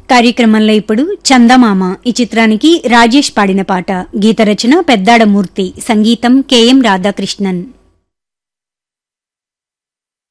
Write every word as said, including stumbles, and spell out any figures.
కార్యక్రమంలో ఇప్పుడు చందమామ ఈ చిత్రానికి రాజేష్ పాడిన పాట, గీత రచన పెద్దాడ మూర్తి, సంగీతం కెఎం రాధాకృష్ణన్.